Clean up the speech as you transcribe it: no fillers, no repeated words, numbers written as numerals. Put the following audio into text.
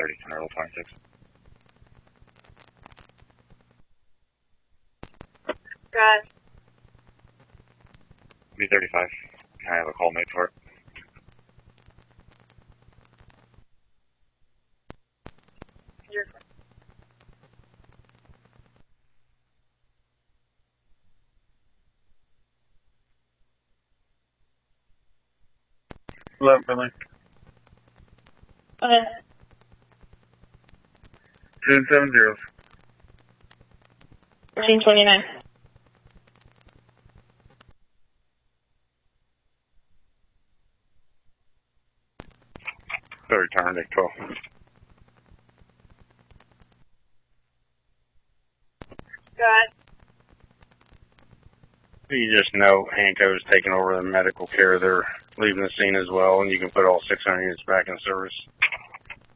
30, Control 26. Drive. B35. Can I have a call made for it? Yes. Hello, Finley. Okay. 270. 1429. Third turn, Dick 12. Drive. You just know Hanco's taking over the medical care. They're leaving the scene as well, and you can put all 600 units back in service.